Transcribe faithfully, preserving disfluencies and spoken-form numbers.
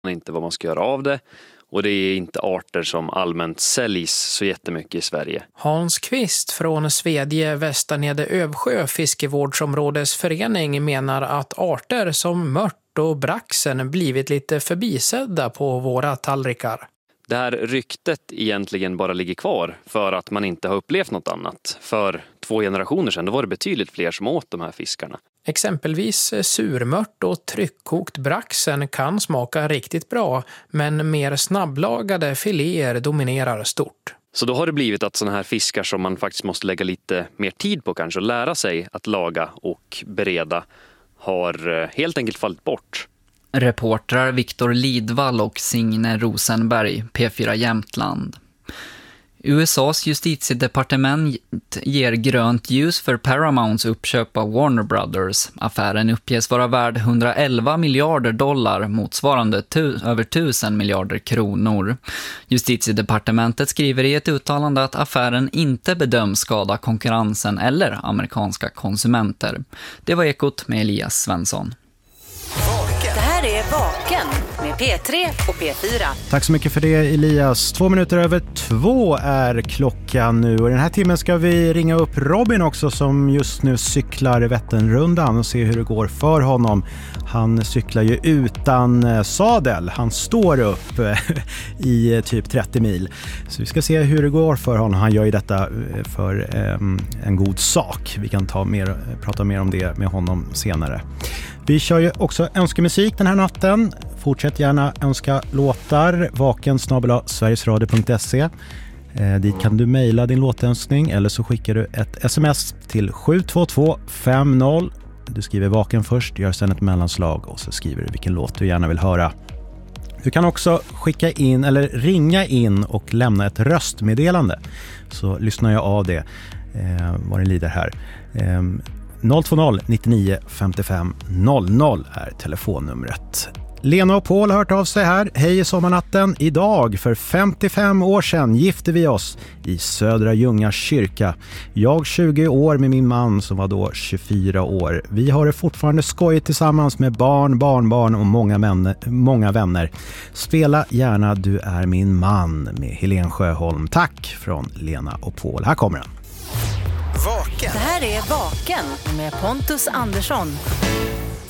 inte vad man ska göra av det. Och det är inte arter som allmänt säljs så jättemycket i Sverige. Hans Kvist från Svedje Västernede Övsjö fiskevårdsområdes förening menar att arter som mört och braxen blivit lite förbisedda på våra tallrikar. Det här ryktet egentligen bara ligger kvar för att man inte har upplevt något annat. För två generationer sedan då var det betydligt fler som åt de här fiskarna. Exempelvis surmört och tryckkokt braxen kan smaka riktigt bra, men mer snabblagade filéer dominerar stort. Så då har det blivit att sådana här fiskar som man faktiskt måste lägga lite mer tid på kanske och lära sig att laga och bereda har helt enkelt fallit bort. Reportrar Viktor Lidvall och Signe Rosenberg, P fyra Jämtland. U S A:s justitiedepartement ger grönt ljus för Paramounts uppköp av Warner Brothers. Affären uppges vara värd hundraelva miljarder dollar, motsvarande tu- över tusen miljarder kronor. Justitiedepartementet skriver i ett uttalande att affären inte bedöms skada konkurrensen eller amerikanska konsumenter. Det var Ekot med Elias Svensson. Det här är Vaken med P tre och P fyra. Tack så mycket för det, Elias. Två minuter över två är klockan nu. Och den här timmen ska vi ringa upp Robin också, som just nu cyklar Vätternrundan och se hur det går för honom. Han cyklar ju utan sadel. Han står upp i typ trettio mil. Så vi ska se hur det går för honom. Han gör ju detta för en god sak. Vi kan ta mer, prata mer om det med honom senare. Vi kör ju också önskemusik den här natten. Fortsätt gärna önska låtar. vaken snabel-a sverigesradio punkt se. Eh, dit kan du mejla din låtönskning eller så skickar du ett sms till sju två två fem noll. Du skriver vaken först, gör sedan ett mellanslag och så skriver du vilken låt du gärna vill höra. Du kan också skicka in eller ringa in och lämna ett röstmeddelande. Så lyssnar jag av det eh, vad det lider här. Eh, noll två noll nittionio femtiofem noll noll är telefonnumret. Lena och Paul har hört av sig här. Hej i sommarnatten. Idag för femtiofem år sedan gifte vi oss i Södra Ljunga kyrka. Jag tjugo år med min man som var då tjugofyra år. Vi har det fortfarande skojigt tillsammans med barn, barnbarn och många, män, många vänner. Spela gärna Du är min man med Helene Sjöholm. Tack från Lena och Paul. Här kommer den. Vaken. Det här är Vaken med Pontus Andersson.